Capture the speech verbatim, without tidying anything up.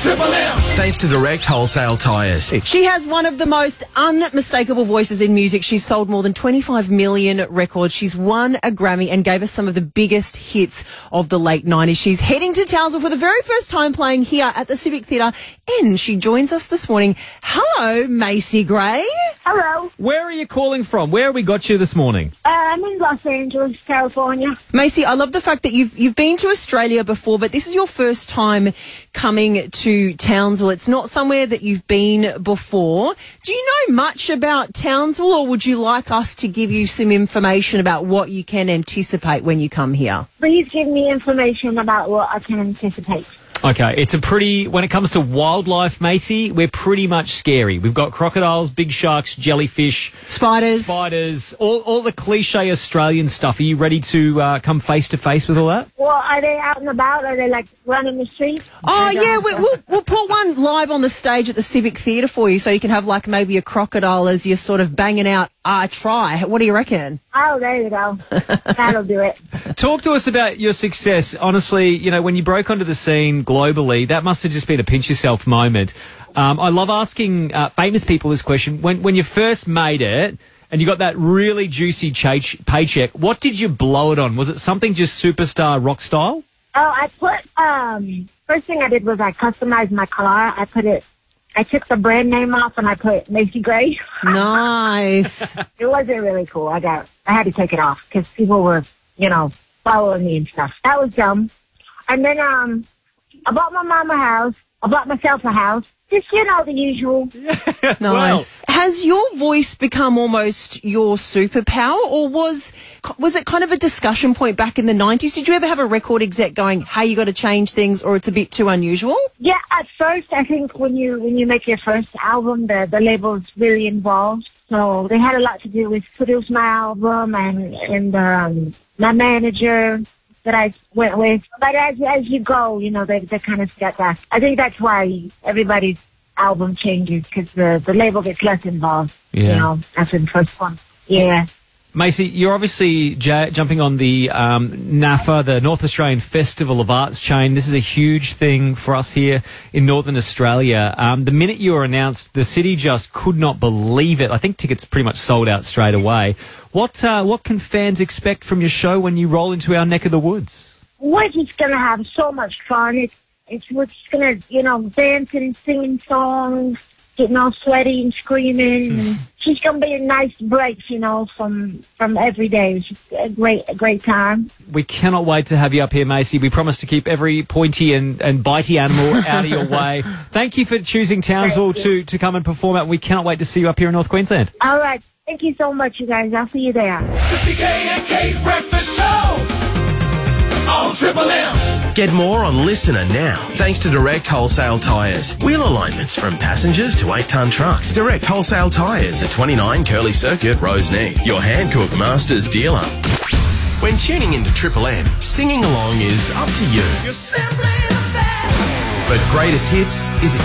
Triple M. Thanks to Direct Wholesale Tyres. She has one of the most unmistakable voices in music. She's sold more than twenty-five million records. She's won a Grammy and gave us some of the biggest hits of the late nineties. She's heading to Townsville for the very first time, playing here at the Civic Theatre, and she joins us this morning. Hello, Macy Gray. Hello. Where are you calling from? Where have we got you this morning? Uh, I'm in Los Angeles, California. Macy, I love the fact that you've you've been to Australia before, but this is your first time coming to Townsville. It's not somewhere that you've been before. Do you know much about Townsville, or would you like us to give you some information about what you can anticipate when you come here? Please give me information about what I can anticipate. Okay, it's a pretty, when it comes to wildlife, Macy, we're pretty much scary. We've got crocodiles, big sharks, jellyfish, spiders, spiders, all, all the cliche Australian stuff. Are you ready to uh, come face to face with all that? Well, are they out and about? Are they like running the streets? Oh, yeah, we, we'll, we'll put one live on the stage at the Civic Theatre for you, so you can have like maybe a crocodile as you're sort of banging out, I try. What do you reckon? Oh, there you go. That'll do it. Talk to us about your success. Honestly, you know, when you broke onto the scene globally, that must have just been a pinch yourself moment. Um, I love asking uh, famous people this question. When when you first made it and you got that really juicy ch- paycheck, what did you blow it on? Was it something just superstar rock style? Oh, I put, um, first thing I did was I customized my car. I put it, I took the brand name off and I put Macy Gray. Nice. It wasn't really cool. I got, I had to take it off because people were, you know, following me and stuff. That was dumb. And then, um, I bought my mom a house. I bought myself a house. Just, you know, the usual. Nice. Well, has your voice become almost your superpower, or was was it kind of a discussion point back in the nineties? Did you ever have a record exec going, hey, you got to change things, or it's a bit too unusual? Yeah, at first, I think when you when you make your first album, the, the label's really involved. So they had a lot to do with produce my album and, and um, my manager that I went with. But as as you go, you know, they, they kind of step back. I think that's why everybody's album changes, because the, the label gets less involved, yeah. You know, after the first one. Yeah. Macy, you're obviously j- jumping on the um, NAFA, the North Australian Festival of Arts chain. This is a huge thing for us here in Northern Australia. Um, the minute you were announced, the city just could not believe it. I think tickets pretty much sold out straight away. What uh, what can fans expect from your show when you roll into our neck of the woods? We're just going to have so much fun. It's, it's, we're just going to, you know, dancing and singing songs, getting all sweaty and screaming. And it's just going to be a nice break, you know, from from every day. It's just a great, a great time. We cannot wait to have you up here, Macy. We promise to keep every pointy and, and bitey animal out of your way. Thank you for choosing Townsville to, to come and perform at. We cannot wait to see you up here in North Queensland. All right. Thank you so much, you guys. I'll see you there. The C K and K Breakfast Show on Triple M. Get more on Listener now, thanks to Direct Wholesale Tyres. Wheel alignments from passengers to eight-ton trucks. Direct Wholesale Tyres at twenty-nine Curly Circuit, Roseneath. Your Hankook Masters dealer. When tuning into Triple M, singing along is up to you. You're simply the best. But greatest hits is